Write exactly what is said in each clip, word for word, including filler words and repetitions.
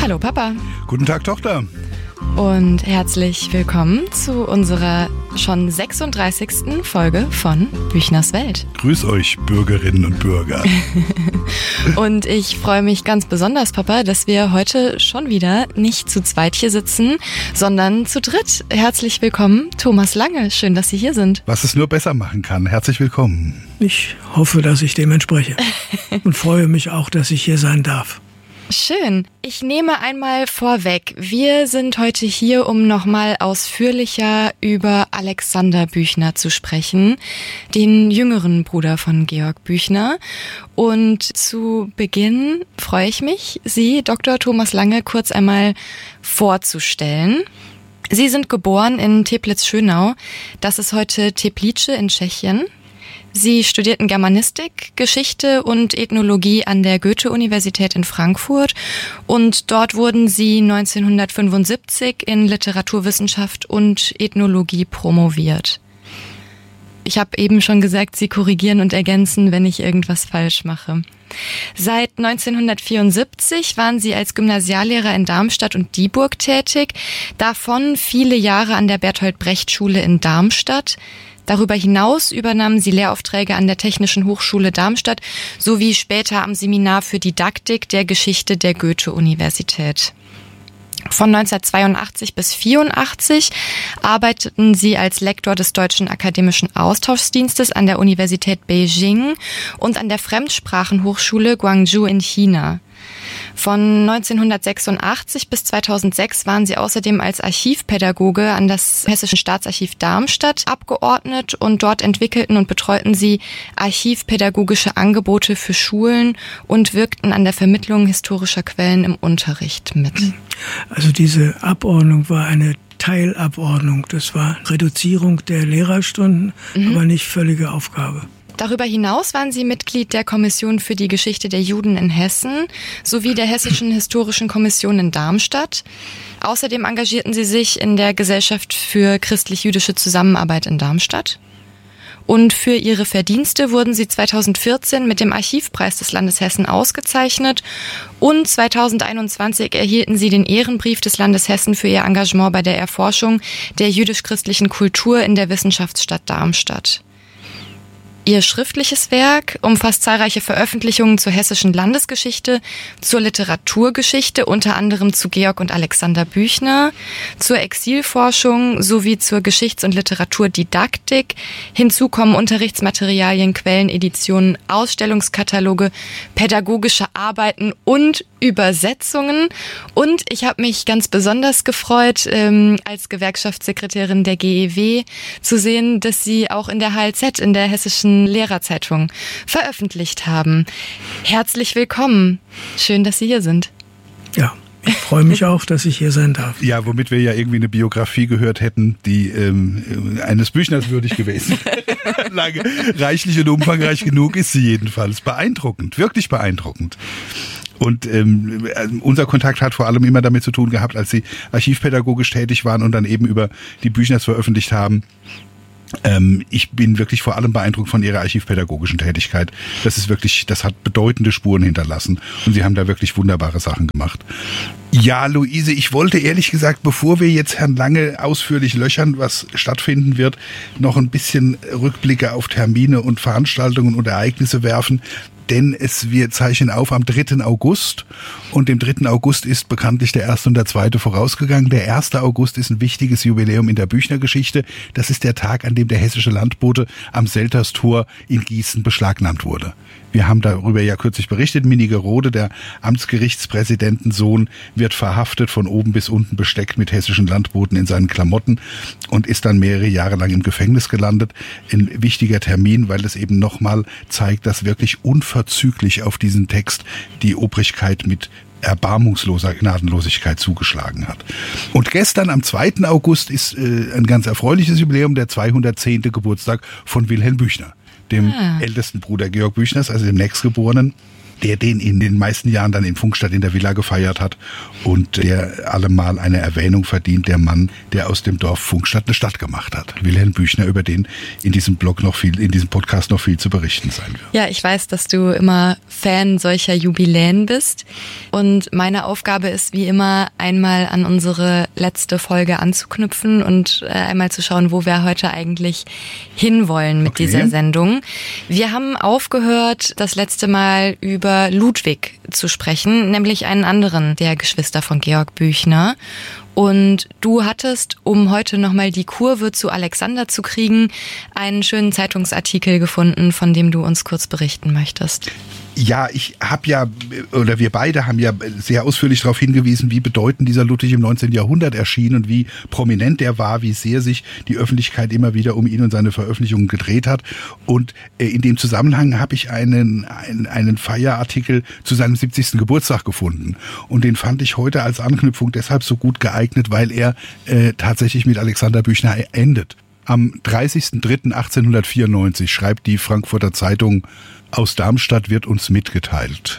Hallo Papa. Guten Tag Tochter. Und herzlich willkommen zu unserer schon sechsunddreißigsten Folge von Büchners Welt. Grüß euch, Bürgerinnen und Bürger. Und ich freue mich ganz besonders, Papa, dass wir heute schon wieder nicht zu zweit hier sitzen, sondern zu dritt. Herzlich willkommen, Thomas Lange. Schön, dass Sie hier sind. Was es nur besser machen kann. Herzlich willkommen. Ich hoffe, dass ich dem entspreche und freue mich auch, dass ich hier sein darf. Schön. Ich nehme einmal vorweg, wir sind heute hier, um nochmal ausführlicher über Alexander Büchner zu sprechen, den jüngeren Bruder von Georg Büchner. Und zu Beginn freue ich mich, Sie, Doktor Thomas Lange, kurz einmal vorzustellen. Sie sind geboren in Teplitz-Schönau. Das ist heute Teplice in Tschechien. Sie studierten Germanistik, Geschichte und Ethnologie an der Goethe-Universität in Frankfurt und dort wurden sie neunzehnhundertfünfundsiebzig in Literaturwissenschaft und Ethnologie promoviert. Ich habe eben schon gesagt, Sie korrigieren und ergänzen, wenn ich irgendwas falsch mache. Seit neunzehnhundertvierundsiebzig waren Sie als Gymnasiallehrer in Darmstadt und Dieburg tätig, davon viele Jahre an der Bertolt-Brecht-Schule in Darmstadt. Darüber hinaus übernahmen sie Lehraufträge an der Technischen Hochschule Darmstadt sowie später am Seminar für Didaktik der Geschichte der Goethe-Universität. Von neunzehnhundertzweiundachtzig bis vierundachtzig arbeiteten sie als Lektor des Deutschen Akademischen Austauschdienstes an der Universität Beijing und an der Fremdsprachenhochschule Guangzhou in China. Von neunzehnhundertsechsundachtzig bis zweitausendsechs waren sie außerdem als Archivpädagoge an das Hessische Staatsarchiv Darmstadt abgeordnet und dort entwickelten und betreuten sie archivpädagogische Angebote für Schulen und wirkten an der Vermittlung historischer Quellen im Unterricht mit. Also diese Abordnung war eine Teilabordnung. Das war Reduzierung der Lehrerstunden, mhm. aber nicht völlige Aufgabe. Darüber hinaus waren sie Mitglied der Kommission für die Geschichte der Juden in Hessen sowie der Hessischen Historischen Kommission in Darmstadt. Außerdem engagierten sie sich in der Gesellschaft für christlich-jüdische Zusammenarbeit in Darmstadt. Und für ihre Verdienste wurden sie zweitausendvierzehn mit dem Archivpreis des Landes Hessen ausgezeichnet und zweitausendeinundzwanzig erhielten sie den Ehrenbrief des Landes Hessen für ihr Engagement bei der Erforschung der jüdisch-christlichen Kultur in der Wissenschaftsstadt Darmstadt. Ihr schriftliches Werk umfasst zahlreiche Veröffentlichungen zur hessischen Landesgeschichte, zur Literaturgeschichte, unter anderem zu Georg und Alexander Büchner, zur Exilforschung sowie zur Geschichts- und Literaturdidaktik. Hinzu kommen Unterrichtsmaterialien, Quelleneditionen, Ausstellungskataloge, pädagogische Arbeiten und Übersetzungen. Und ich habe mich ganz besonders gefreut, ähm, als Gewerkschaftssekretärin der G E W zu sehen, dass Sie auch in der H L Z, in der Hessischen Lehrerzeitung, veröffentlicht haben. Herzlich willkommen. Schön, dass Sie hier sind. Ja, ich freue mich auch, dass ich hier sein darf. Ja, womit wir ja irgendwie eine Biografie gehört hätten, die ähm, eines Büchners würdig gewesen wäre. Lange, reichlich und umfangreich genug ist sie jedenfalls. Beeindruckend, wirklich beeindruckend. Und ähm, unser Kontakt hat vor allem immer damit zu tun gehabt, als sie archivpädagogisch tätig waren und dann eben über die Büchners veröffentlicht haben. Ähm, ich bin wirklich vor allem beeindruckt von ihrer archivpädagogischen Tätigkeit. Das ist wirklich, das hat bedeutende Spuren hinterlassen und sie haben da wirklich wunderbare Sachen gemacht. Ja, Luise, ich wollte ehrlich gesagt, bevor wir jetzt Herrn Lange ausführlich löchern, was stattfinden wird, noch ein bisschen Rückblicke auf Termine und Veranstaltungen und Ereignisse werfen. Denn es, wir zeichnen auf am dritten August und dem dritten August ist bekanntlich der erste und der zweite vorausgegangen. Der erste August ist ein wichtiges Jubiläum in der Büchner-Geschichte. Das ist der Tag, an dem der hessische Landbote am Selterstor in Gießen beschlagnahmt wurde. Wir haben darüber ja kürzlich berichtet. Minigerode, der Amtsgerichtspräsidentensohn, wird verhaftet, von oben bis unten besteckt mit hessischen Landboten in seinen Klamotten und ist dann mehrere Jahre lang im Gefängnis gelandet. Ein wichtiger Termin, weil es eben nochmal zeigt, dass wirklich unverzüglich auf diesen Text die Obrigkeit mit erbarmungsloser Gnadenlosigkeit zugeschlagen hat. Und gestern am zweiten August ist äh, ein ganz erfreuliches Jubiläum, der zweihundertzehnte Geburtstag von Wilhelm Büchner, dem ah. ältesten Bruder Georg Büchners, also dem nächstgeborenen. der den in den meisten Jahren dann in Pfungstadt in der Villa gefeiert hat und der allemal eine Erwähnung verdient, der Mann, der aus dem Dorf Pfungstadt eine Stadt gemacht hat. Wilhelm Büchner, über den in diesem Blog noch viel, in diesem Podcast noch viel zu berichten sein wird. Ja, ich weiß, dass du immer Fan solcher Jubiläen bist und meine Aufgabe ist wie immer einmal an unsere letzte Folge anzuknüpfen und einmal zu schauen, wo wir heute eigentlich hinwollen mit okay. dieser Sendung. Wir haben aufgehört, das letzte Mal über Ludwig zu sprechen, nämlich einen anderen der Geschwister von Georg Büchner. Und du hattest, um heute nochmal die Kurve zu Alexander zu kriegen, einen schönen Zeitungsartikel gefunden, von dem du uns kurz berichten möchtest. Ja, ich habe ja, oder wir beide haben ja sehr ausführlich darauf hingewiesen, wie bedeutend dieser Ludwig im neunzehnten Jahrhundert erschien und wie prominent er war, wie sehr sich die Öffentlichkeit immer wieder um ihn und seine Veröffentlichungen gedreht hat. Und in dem Zusammenhang habe ich einen, einen, einen Feierartikel zu seinem siebzigsten Geburtstag gefunden. Und den fand ich heute als Anknüpfung deshalb so gut geeignet, weil er äh, tatsächlich mit Alexander Büchner endet. Am dreißigsten dritten achtzehnhundertvierundneunzig schreibt die Frankfurter Zeitung: Aus Darmstadt wird uns mitgeteilt.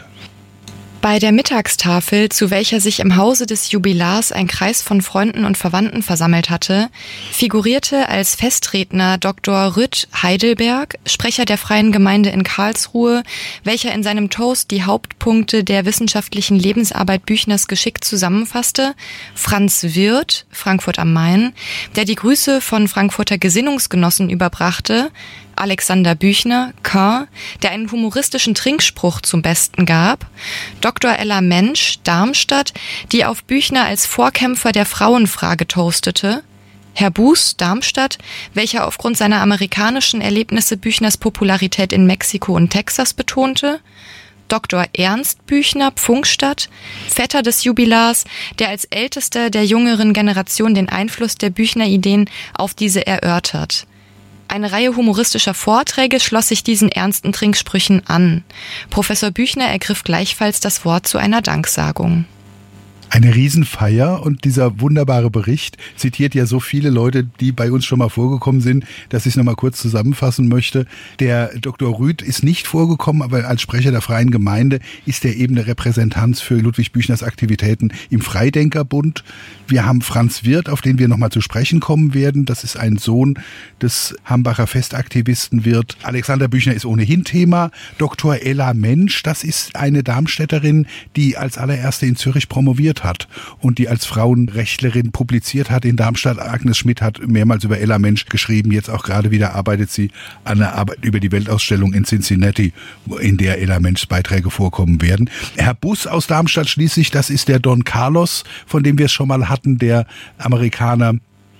Bei der Mittagstafel, zu welcher sich im Hause des Jubilars ein Kreis von Freunden und Verwandten versammelt hatte, figurierte als Festredner Doktor Rütt Heidelberg, Sprecher der Freien Gemeinde in Karlsruhe, welcher in seinem Toast die Hauptpunkte der wissenschaftlichen Lebensarbeit Büchners geschickt zusammenfasste, Franz Wirth, Frankfurt am Main, der die Grüße von Frankfurter Gesinnungsgenossen überbrachte, Alexander Büchner, Caen, der einen humoristischen Trinkspruch zum Besten gab, Doktor Ella Mensch, Darmstadt, die auf Büchner als Vorkämpfer der Frauenfrage toastete, Herr Buß, Darmstadt, welcher aufgrund seiner amerikanischen Erlebnisse Büchners Popularität in Mexiko und Texas betonte, Doktor Ernst Büchner, Pfungstadt, Vetter des Jubilars, der als ältester der jüngeren Generation den Einfluss der Büchner-Ideen auf diese erörtert. Eine Reihe humoristischer Vorträge schloss sich diesen ernsten Trinksprüchen an. Professor Büchner ergriff gleichfalls das Wort zu einer Danksagung. Eine Riesenfeier, und dieser wunderbare Bericht zitiert ja so viele Leute, die bei uns schon mal vorgekommen sind, dass ich es nochmal kurz zusammenfassen möchte. Der Doktor Rüth ist nicht vorgekommen, aber als Sprecher der Freien Gemeinde ist er eben der Repräsentanz für Ludwig Büchners Aktivitäten im Freidenkerbund. Wir haben Franz Wirth, auf den wir nochmal zu sprechen kommen werden. Das ist ein Sohn des Hambacher Festaktivisten Wirth. Alexander Büchner ist ohnehin Thema. Doktor Ella Mensch, das ist eine Darmstädterin, die als allererste in Zürich promoviert hat und die als Frauenrechtlerin publiziert hat in Darmstadt. Agnes Schmidt hat mehrmals über Ella Mensch geschrieben. Jetzt auch gerade wieder arbeitet sie an einer Arbeit über die Weltausstellung in Cincinnati, in der Ella Menschs Beiträge vorkommen werden. Herr Buß aus Darmstadt schließlich, das ist der Don Carlos, von dem wir es schon mal hatten, der Amerikaner,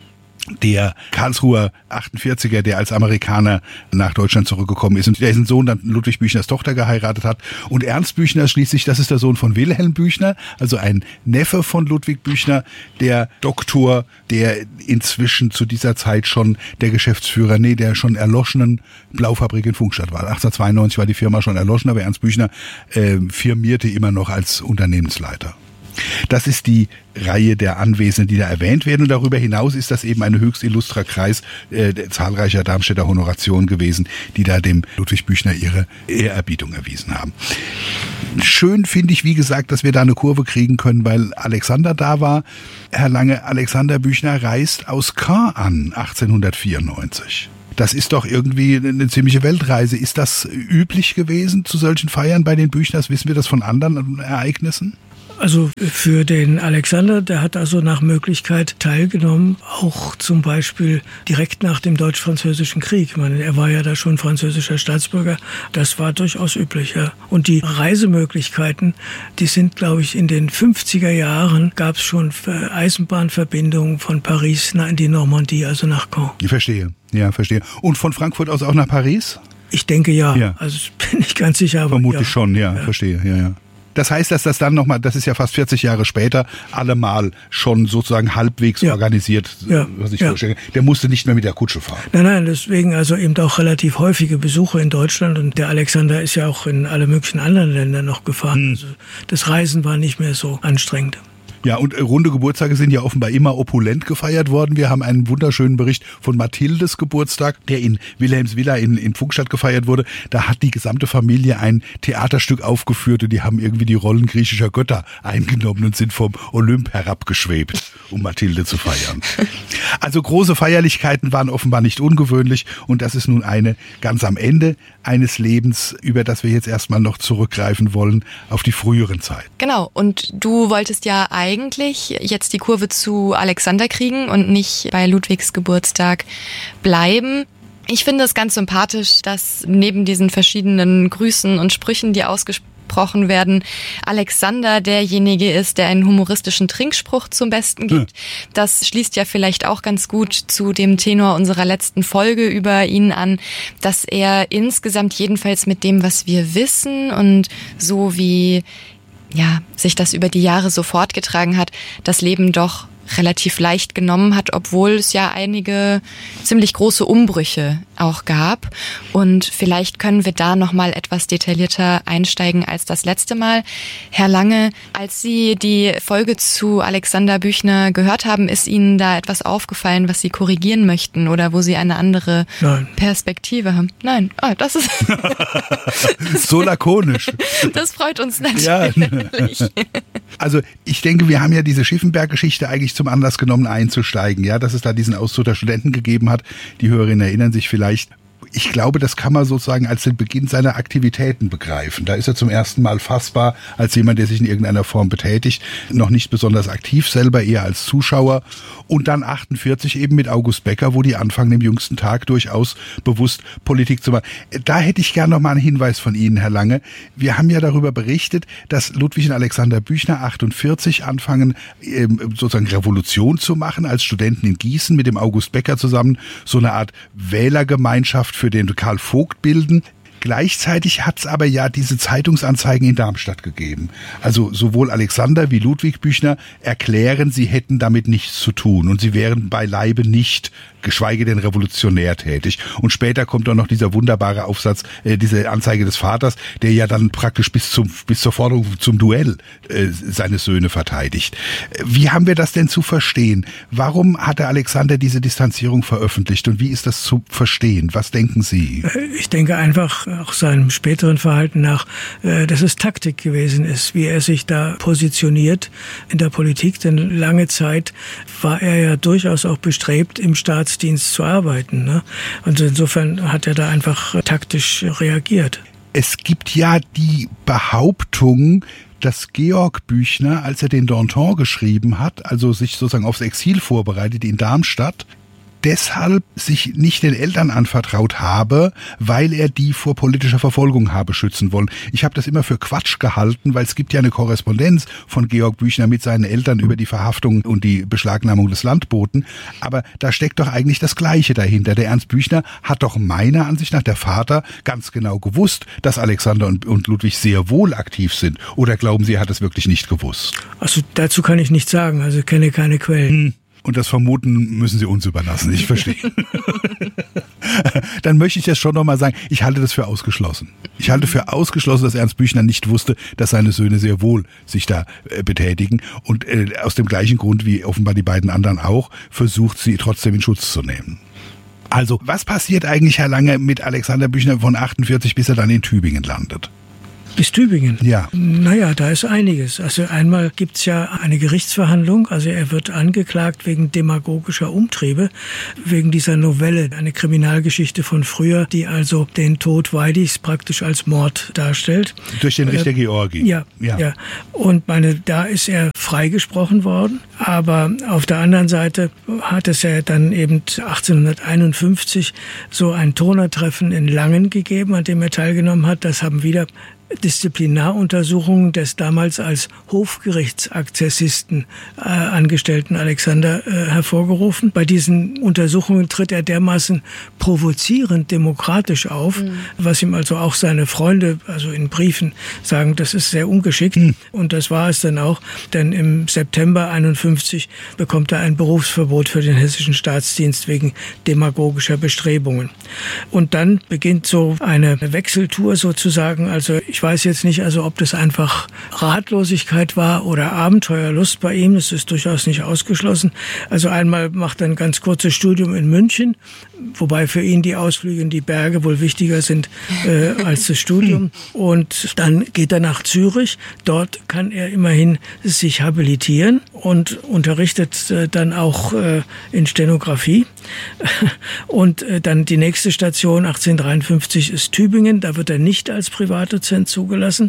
der Karlsruher achtundvierziger, der als Amerikaner nach Deutschland zurückgekommen ist und der dessen Sohn dann Ludwig Büchners Tochter geheiratet hat. Und Ernst Büchner schließlich, das ist der Sohn von Wilhelm Büchner, also ein Neffe von Ludwig Büchner, der Doktor, der inzwischen zu dieser Zeit schon der Geschäftsführer, nee, der schon erloschenen Blaufabrik in Pfungstadt war. achtzehnhundertzweiundneunzig war die Firma schon erloschen, aber Ernst Büchner äh, firmierte immer noch als Unternehmensleiter. Das ist die Reihe der Anwesenden, die da erwähnt werden. Und darüber hinaus ist das eben ein höchst illustrer Kreis äh, zahlreicher Darmstädter Honorationen gewesen, die da dem Ludwig Büchner ihre Ehrerbietung erwiesen haben. Schön finde ich, wie gesagt, dass wir da eine Kurve kriegen können, weil Alexander da war. Herr Lange, Alexander Büchner reist aus Caen an, achtzehnhundertvierundneunzig. Das ist doch irgendwie eine ziemliche Weltreise. Ist das üblich gewesen zu solchen Feiern bei den Büchners? Wissen wir das von anderen Ereignissen? Also für den Alexander, der hat also nach Möglichkeit teilgenommen, auch zum Beispiel direkt nach dem Deutsch-Französischen Krieg. Ich meine, er war ja da schon französischer Staatsbürger. Das war durchaus üblich, ja. Und die Reisemöglichkeiten, die sind, glaube ich, in den fünfziger Jahren gab es schon Eisenbahnverbindungen von Paris in die Normandie, also nach Caen. Ich verstehe, ja, verstehe. Und von Frankfurt aus auch nach Paris? Ich denke ja. ja. Also bin ich ganz sicher. Aber vermutlich ja. schon, ja, ja, verstehe, ja, ja. Das heißt, dass das dann nochmal, das ist ja fast vierzig Jahre später, allemal schon sozusagen halbwegs ja. organisiert, ja. was ich ja. vorstelle. Der musste nicht mehr mit der Kutsche fahren. Nein, nein, deswegen also eben auch relativ häufige Besuche in Deutschland. Und der Alexander ist ja auch in alle möglichen anderen Länder noch gefahren. Hm. Also das Reisen war nicht mehr so anstrengend. Ja, und runde Geburtstage sind ja offenbar immer opulent gefeiert worden. Wir haben einen wunderschönen Bericht von Mathildes Geburtstag, der in Wilhelmsvilla in, in Pfungstadt gefeiert wurde. Da hat die gesamte Familie ein Theaterstück aufgeführt und die haben irgendwie die Rollen griechischer Götter eingenommen und sind vom Olymp herabgeschwebt, um Mathilde zu feiern. Also große Feierlichkeiten waren offenbar nicht ungewöhnlich und das ist nun eine ganz am Ende eines Lebens, über das wir jetzt erstmal noch zurückgreifen wollen auf die früheren Zeiten. Genau, und du wolltest ja eigentlich jetzt die Kurve zu Alexander kriegen und nicht bei Ludwigs Geburtstag bleiben. Ich finde es ganz sympathisch, dass neben diesen verschiedenen Grüßen und Sprüchen, die ausgesprochen werden, Alexander derjenige ist, der einen humoristischen Trinkspruch zum Besten gibt. Ja. Das schließt ja vielleicht auch ganz gut zu dem Tenor unserer letzten Folge über ihn an, dass er insgesamt jedenfalls mit dem, was wir wissen und so wie ja, sich das über die Jahre so fortgetragen hat, das Leben doch relativ leicht genommen hat, obwohl es ja einige ziemlich große Umbrüche auch gab. Und vielleicht können wir da noch mal etwas detaillierter einsteigen als das letzte Mal. Herr Lange, als Sie die Folge zu Alexander Büchner gehört haben, ist Ihnen da etwas aufgefallen, was Sie korrigieren möchten oder wo Sie eine andere Nein. Perspektive haben? Nein, ah, das ist so lakonisch. Das freut uns natürlich. Ja. Also ich denke, wir haben ja diese Schiffenberg-Geschichte eigentlich zum Anlass genommen, einzusteigen, ja, dass es da diesen Auszug der Studenten gegeben hat. Die Hörerinnen erinnern sich vielleicht. Ich glaube, das kann man sozusagen als den Beginn seiner Aktivitäten begreifen. Da ist er zum ersten Mal fassbar als jemand, der sich in irgendeiner Form betätigt, noch nicht besonders aktiv selber, eher als Zuschauer. Und dann achtundvierzig eben mit August Becker, wo die anfangen, im jüngsten Tag durchaus bewusst Politik zu machen. Da hätte ich gern noch mal einen Hinweis von Ihnen, Herr Lange. Wir haben ja darüber berichtet, dass Ludwig und Alexander Büchner achtundvierzig anfangen, sozusagen Revolution zu machen, als Studenten in Gießen mit dem August Becker zusammen, so eine Art Wählergemeinschaft für den Karl Vogt bilden. Gleichzeitig hat es aber ja diese Zeitungsanzeigen in Darmstadt gegeben. Also sowohl Alexander wie Ludwig Büchner erklären, sie hätten damit nichts zu tun und sie wären beileibe nicht, geschweige denn revolutionär tätig. Und später kommt dann noch dieser wunderbare Aufsatz, äh, diese Anzeige des Vaters, der ja dann praktisch bis zum bis zur Forderung zum Duell äh, seine Söhne verteidigt. Wie haben wir das denn zu verstehen? Warum hat der Alexander diese Distanzierung veröffentlicht und wie ist das zu verstehen? Was denken Sie? Ich denke einfach, auch seinem späteren Verhalten nach, dass es Taktik gewesen ist, wie er sich da positioniert in der Politik. Denn lange Zeit war er ja durchaus auch bestrebt, im Staatsdienst zu arbeiten, ne? Und insofern hat er da einfach taktisch reagiert. Es gibt ja die Behauptung, dass Georg Büchner, als er den Danton geschrieben hat, also sich sozusagen aufs Exil vorbereitet in Darmstadt, deshalb sich nicht den Eltern anvertraut habe, weil er die vor politischer Verfolgung habe schützen wollen. Ich habe das immer für Quatsch gehalten, weil es gibt ja eine Korrespondenz von Georg Büchner mit seinen Eltern über die Verhaftung und die Beschlagnahmung des Landboten. Aber da steckt doch eigentlich das Gleiche dahinter. Der Ernst Büchner hat doch meiner Ansicht nach, der Vater, ganz genau gewusst, dass Alexander und, und Ludwig sehr wohl aktiv sind. Oder glauben Sie, er hat es wirklich nicht gewusst? Also dazu kann ich nichts sagen. Also ich kenne keine Quellen. Hm. Und das Vermuten müssen Sie uns überlassen, ich verstehe. Dann möchte ich das schon nochmal sagen, ich halte das für ausgeschlossen. Ich halte für ausgeschlossen, dass Ernst Büchner nicht wusste, dass seine Söhne sehr wohl sich da äh, betätigen. Und äh, aus dem gleichen Grund wie offenbar die beiden anderen auch, versucht sie trotzdem in Schutz zu nehmen. Also, was passiert eigentlich, Herr Lange, mit Alexander Büchner von achtundvierzig, bis er dann in Tübingen landet? Bis Tübingen? Ja. Naja, da ist einiges. Also einmal gibt's ja eine Gerichtsverhandlung. Also er wird angeklagt wegen demagogischer Umtriebe, wegen dieser Novelle, eine Kriminalgeschichte von früher, die also den Tod Weidichs praktisch als Mord darstellt. Durch den Richter äh, Georgi. Ja, ja, ja. Und meine, da ist er freigesprochen worden. Aber auf der anderen Seite hat es ja dann eben achtzehnhunderteinundfünfzig so ein Turnertreffen in Langen gegeben, an dem er teilgenommen hat. Das haben wieder Disziplinaruntersuchungen des damals als Hofgerichtsakzessisten äh, angestellten Alexander äh, hervorgerufen. Bei diesen Untersuchungen tritt er dermaßen provozierend demokratisch auf, mhm. was ihm also auch seine Freunde, also in Briefen, sagen, das ist sehr ungeschickt. Mhm. Und das war es dann auch, denn im September einundfünfzig bekommt er ein Berufsverbot für den hessischen Staatsdienst wegen demagogischer Bestrebungen. Und dann beginnt so eine Wechseltour sozusagen, also ich weiß jetzt nicht, also ob das einfach Ratlosigkeit war oder Abenteuerlust bei ihm, das ist durchaus nicht ausgeschlossen. Also einmal macht er ein ganz kurzes Studium in München, wobei für ihn die Ausflüge in die Berge wohl wichtiger sind äh, als das Studium. Und dann geht er nach Zürich. Dort kann er immerhin sich habilitieren und unterrichtet äh, dann auch äh, in Stenografie. Und äh, dann die nächste Station achtzehnhundertdreiundfünfzig ist Tübingen. Da wird er nicht als Privatdozent zugelassen.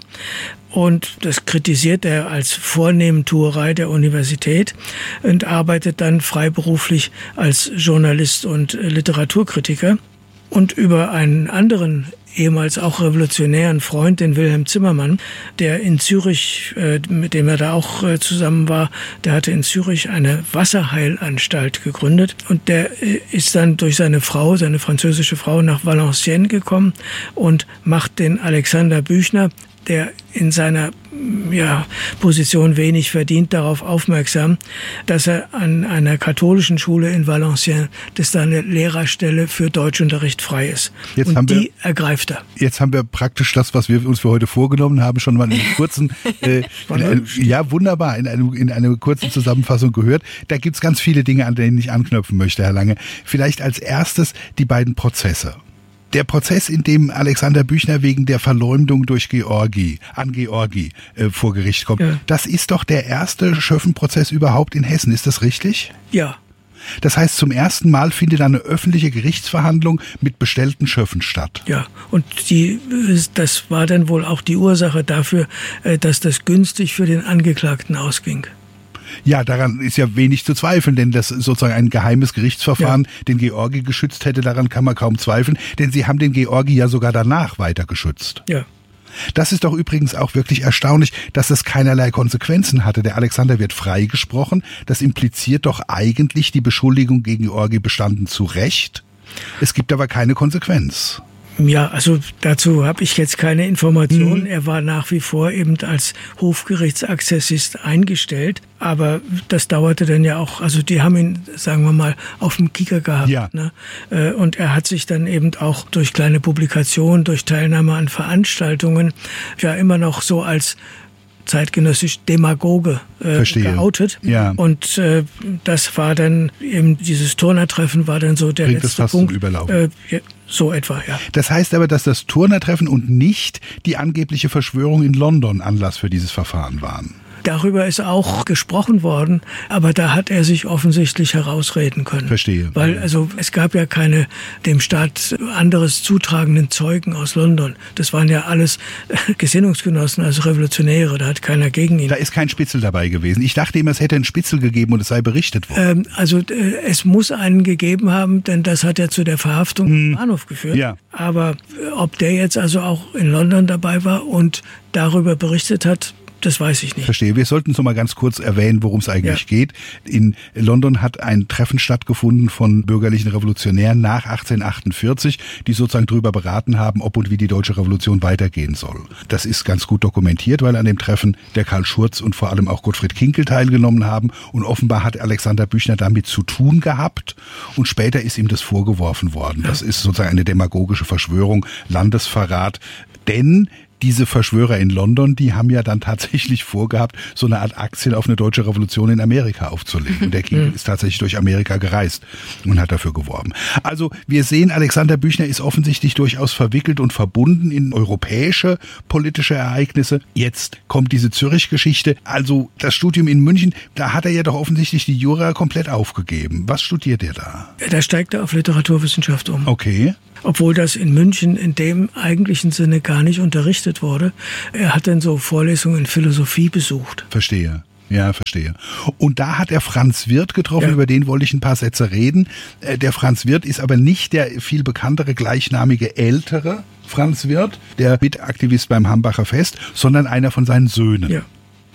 Und das kritisiert er als Vornehmentuerei der Universität und arbeitet dann freiberuflich als Journalist und Literaturkritiker. Und über einen anderen, ehemals auch revolutionären Freund, den Wilhelm Zimmermann, der in Zürich, mit dem er da auch zusammen war, der hatte in Zürich eine Wasserheilanstalt gegründet. Und der ist dann durch seine Frau, seine französische Frau, nach Valenciennes gekommen und macht den Alexander Büchner, der in seiner ja, Position wenig verdient, darauf aufmerksam, dass er an einer katholischen Schule in Valenciennes, dass da eine Lehrerstelle für Deutschunterricht frei ist. Jetzt und haben die wir, ergreift er. Jetzt haben wir praktisch das, was wir uns für heute vorgenommen haben, schon mal in einer kurzen, äh, in einem, ja wunderbar, in, einem, in einer kurzen Zusammenfassung gehört. Da gibt's ganz viele Dinge, an denen ich anknüpfen möchte, Herr Lange. Vielleicht als erstes die beiden Prozesse. Der Prozess, in dem Alexander Büchner wegen der Verleumdung durch Georgi, an Georgi äh, vor Gericht kommt, ja. Das ist doch der erste Schöffenprozess überhaupt in Hessen, ist das richtig? Ja. Das heißt, zum ersten Mal findet eine öffentliche Gerichtsverhandlung mit bestellten Schöffen statt. Ja, und die, das war dann wohl auch die Ursache dafür, dass das günstig für den Angeklagten ausging. Ja, daran ist ja wenig zu zweifeln, denn das sozusagen ein geheimes Gerichtsverfahren ja. den Georgi geschützt hätte, daran kann man kaum zweifeln, denn sie haben den Georgi ja sogar danach weiter geschützt. Ja. Das ist doch übrigens auch wirklich erstaunlich, dass das keinerlei Konsequenzen hatte. Der Alexander wird freigesprochen. Das impliziert doch eigentlich, die Beschuldigung gegen Georgi bestanden zu Recht. Es gibt aber keine Konsequenz. Ja, also dazu habe ich jetzt keine Informationen. Mhm. Er war nach wie vor eben als Hofgerichtsakzessist eingestellt, aber das dauerte dann ja auch, also die haben ihn, sagen wir mal, auf dem Kicker gehabt. Ja. Ne? Und er hat sich dann eben auch durch kleine Publikationen, durch Teilnahme an Veranstaltungen ja immer noch so als zeitgenössisch Demagoge äh, geoutet. Ja. Und äh, das war dann eben, dieses Turnertreffen war dann so der Bringt letzte das fast Punkt. Zum Überlaufen. Äh, ja, so etwa, ja. Das heißt aber, dass das Turnertreffen und nicht die angebliche Verschwörung in London Anlass für dieses Verfahren waren. Darüber ist auch gesprochen worden, aber da hat er sich offensichtlich herausreden können. Verstehe. Weil also es gab ja keine dem Staat anderes zutragenden Zeugen aus London. Das waren ja alles Gesinnungsgenossen, also Revolutionäre. Da hat keiner gegen ihn. Da ist kein Spitzel dabei gewesen. Ich dachte immer, es hätte einen Spitzel gegeben und es sei berichtet worden. Ähm, also äh, es muss einen gegeben haben, denn das hat ja zu der Verhaftung hm. im Bahnhof geführt. Ja. Aber äh, ob der jetzt also auch in London dabei war und darüber berichtet hat, das weiß ich nicht. Verstehe. Wir sollten es noch mal ganz kurz erwähnen, worum es eigentlich ja. geht. In London hat ein Treffen stattgefunden von bürgerlichen Revolutionären nach achtzehnhundertachtundvierzig, die sozusagen darüber beraten haben, ob und wie die deutsche Revolution weitergehen soll. Das ist ganz gut dokumentiert, weil an dem Treffen der Karl Schurz und vor allem auch Gottfried Kinkel teilgenommen haben. Und offenbar hat Alexander Büchner damit zu tun gehabt. Und später ist ihm das vorgeworfen worden. Ja. Das ist sozusagen eine demagogische Verschwörung, Landesverrat. Denn diese Verschwörer in London, die haben ja dann tatsächlich vorgehabt, so eine Art Aktien auf eine deutsche Revolution in Amerika aufzulegen. Und der Kinkel ist tatsächlich durch Amerika gereist und hat dafür geworben. Also wir sehen, Alexander Büchner ist offensichtlich durchaus verwickelt und verbunden in europäische politische Ereignisse. Jetzt kommt diese Zürich-Geschichte. Also das Studium in München, da hat er ja doch offensichtlich die Jura komplett aufgegeben. Was studiert er da? Da steigt er auf Literaturwissenschaft um. Okay. Obwohl das in München in dem eigentlichen Sinne gar nicht unterrichtet wurde. Er hat dann so Vorlesungen in Philosophie besucht. Verstehe. Ja, verstehe. Und da hat er Franz Wirth getroffen, ja. über den wollte ich ein paar Sätze reden. Der Franz Wirth ist aber nicht der viel bekanntere, gleichnamige ältere Franz Wirth, der Mitaktivist beim Hambacher Fest, sondern einer von seinen Söhnen. Ja.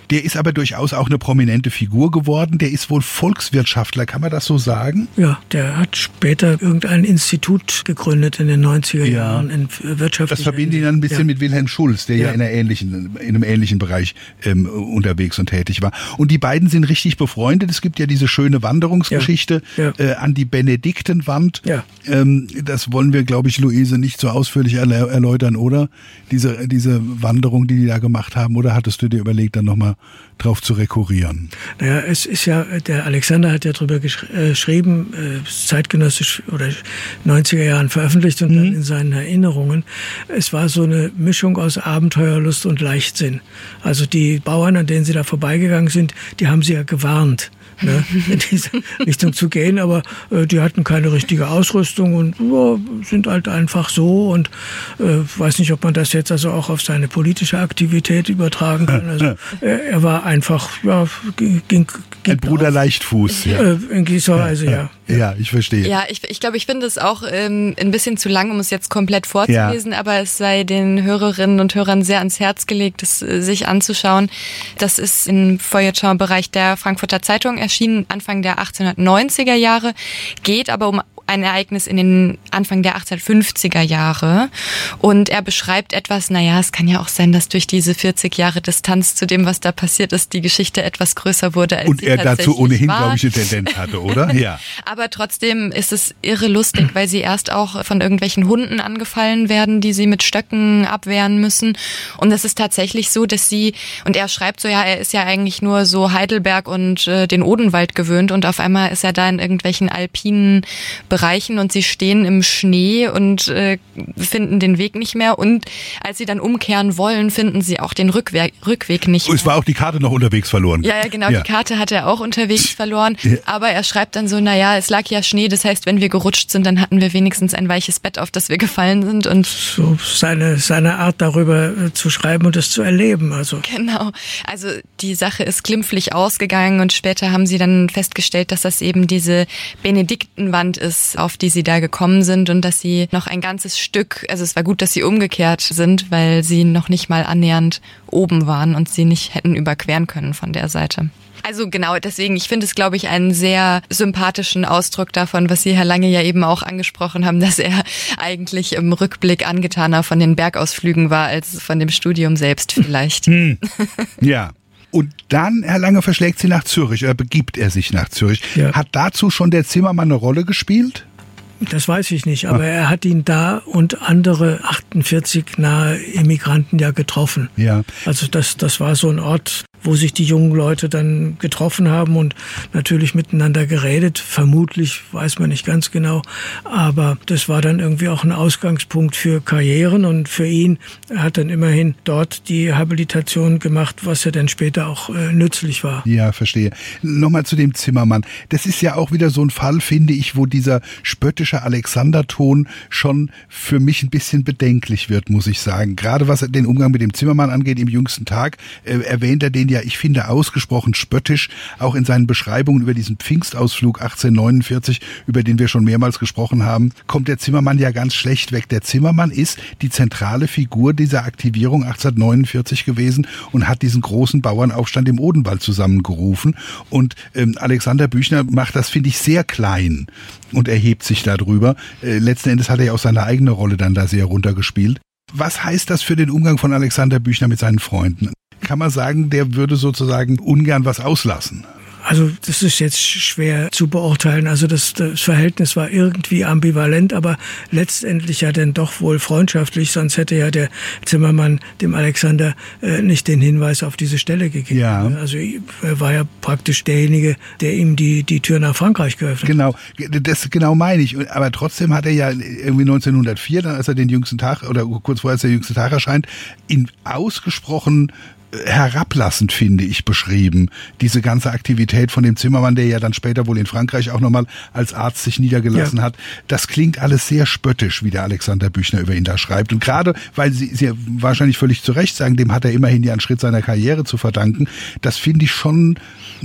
Der ist aber durchaus auch eine prominente Figur geworden. Der ist wohl Volkswirtschaftler, kann man das so sagen? Ja, der hat später irgendein Institut gegründet in den neunziger Jahren, ja. in Wirtschaft. Das verbindet ihn dann ein bisschen ja. mit Wilhelm Schulz, der ja, ja in, einer ähnlichen, in einem ähnlichen Bereich ähm, unterwegs und tätig war. Und die beiden sind richtig befreundet. Es gibt ja diese schöne Wanderungsgeschichte ja. Ja. Äh, an die Benediktenwand. Ja. Ähm, das wollen wir, glaube ich, Luise, nicht so ausführlich erle- erläutern, oder? Diese, diese Wanderung, die die da gemacht haben, oder hattest du dir überlegt, dann nochmal drauf zu rekurrieren? Naja, es ist ja, der Alexander hat ja drüber geschrieben, äh, zeitgenössisch oder neunziger Jahren veröffentlicht und mhm. dann in seinen Erinnerungen. Es war so eine Mischung aus Abenteuerlust und Leichtsinn. Also die Bauern, an denen sie da vorbeigegangen sind, die haben sie ja gewarnt, ne, in diese Richtung zu gehen, aber äh, die hatten keine richtige Ausrüstung und ja, sind halt einfach so und äh, weiß nicht, ob man das jetzt also auch auf seine politische Aktivität übertragen kann. Also er, er war einfach, ja, ging, ging ein Bruder auf. Leichtfuß, ja. Äh, in gewisser Weise, ja. ja. Ja, ich verstehe. Ja, ich, ich glaube, ich finde es auch ähm, ein bisschen zu lang, um es jetzt komplett vorzulesen, ja. aber es sei den Hörerinnen und Hörern sehr ans Herz gelegt, es äh, sich anzuschauen. Das ist im Feuilleton-Bereich der Frankfurter Zeitung erschienen, Anfang der achtzehnhundertneunziger Jahre, geht aber um ein Ereignis in den Anfang der achtzehnhundertfünfziger Jahre. Und er beschreibt etwas, naja, es kann ja auch sein, dass durch diese vierzig Jahre Distanz zu dem, was da passiert ist, die Geschichte etwas größer wurde, als und sie er dazu ohnehin, war. glaube ich, eine Tendenz hatte, oder? Ja. Aber trotzdem ist es irre lustig, weil sie erst auch von irgendwelchen Hunden angefallen werden, die sie mit Stöcken abwehren müssen. Und es ist tatsächlich so, dass sie, und er schreibt so, ja, er ist ja eigentlich nur so Heidelberg und äh, den Odenwald gewöhnt und auf einmal ist er da in irgendwelchen alpinen Bereichen und sie stehen im Schnee und äh, finden den Weg nicht mehr und als sie dann umkehren wollen, finden sie auch den Rückweg, Rückweg nicht mehr. Es war auch die Karte noch unterwegs verloren. Ja, ja, genau, ja. Die Karte hat er auch unterwegs verloren, ja. aber er schreibt dann so, naja, es lag ja Schnee, das heißt, wenn wir gerutscht sind, dann hatten wir wenigstens ein weiches Bett, auf das wir gefallen sind. Und so seine, seine Art darüber äh, zu schreiben und es zu erleben. Also. Genau, also die Sache ist glimpflich ausgegangen und später haben sie dann festgestellt, dass das eben diese Benediktenwand ist, auf die sie da gekommen sind und dass sie noch ein ganzes Stück, also es war gut, dass sie umgekehrt sind, weil sie noch nicht mal annähernd oben waren und sie nicht hätten überqueren können von der Seite. Also genau, deswegen, ich finde es, glaube ich, einen sehr sympathischen Ausdruck davon, was Sie, Herr Lange, ja eben auch angesprochen haben, dass er eigentlich im Rückblick angetaner von den Bergausflügen war, als von dem Studium selbst vielleicht. Hm. Ja. Und dann, Herr Lange, verschlägt sie nach Zürich, oder begibt er sich nach Zürich. Ja. Hat dazu schon der Zimmermann eine Rolle gespielt? Das weiß ich nicht, aber er hat ihn da und andere achtundvierzig nahe Immigranten ja getroffen. Ja. Also das, das war so ein Ort, wo sich die jungen Leute dann getroffen haben und natürlich miteinander geredet. Vermutlich, weiß man nicht ganz genau. Aber das war dann irgendwie auch ein Ausgangspunkt für Karrieren und für ihn. Er hat dann immerhin dort die Habilitation gemacht, was ja dann später auch äh, nützlich war. Ja, verstehe. Nochmal zu dem Zimmermann. Das ist ja auch wieder so ein Fall, finde ich, wo dieser spöttische Alexanderton schon für mich ein bisschen bedenklich wird, muss ich sagen. Gerade was den Umgang mit dem Zimmermann angeht, im jüngsten Tag äh, erwähnt er den ja, ich finde, ausgesprochen spöttisch, auch in seinen Beschreibungen über diesen Pfingstausflug achtzehnhundertneunundvierzig, über den wir schon mehrmals gesprochen haben, kommt der Zimmermann ja ganz schlecht weg. Der Zimmermann ist die zentrale Figur dieser Aktivierung achtzehnhundertneunundvierzig gewesen und hat diesen großen Bauernaufstand im Odenwald zusammengerufen. Und ähm, Alexander Büchner macht das, finde ich, sehr klein und erhebt sich darüber. Äh, letzten Endes hat er ja auch seine eigene Rolle dann da sehr runtergespielt. Was heißt das für den Umgang von Alexander Büchner mit seinen Freunden? Kann man sagen, der würde sozusagen ungern was auslassen? Also das ist jetzt schwer zu beurteilen. Also das, das Verhältnis war irgendwie ambivalent, aber letztendlich ja dann doch wohl freundschaftlich. Sonst hätte ja der Zimmermann dem Alexander äh, nicht den Hinweis auf diese Stelle gegeben. Ja. Also er war ja praktisch derjenige, der ihm die, die Tür nach Frankreich geöffnet hat. Genau, das genau meine ich. Aber trotzdem hat er ja irgendwie neunzehnhundertvier, dann als er den jüngsten Tag, oder kurz vorher als der jüngste Tag erscheint, ihn ausgesprochen herablassend, finde ich, beschrieben. Diese ganze Aktivität von dem Zimmermann, der ja dann später wohl in Frankreich auch nochmal als Arzt sich niedergelassen ja. hat. Das klingt alles sehr spöttisch, wie der Alexander Büchner über ihn da schreibt. Und gerade, weil Sie, Sie wahrscheinlich völlig zu Recht sagen, dem hat er immerhin ja einen Schritt seiner Karriere zu verdanken, das finde ich schon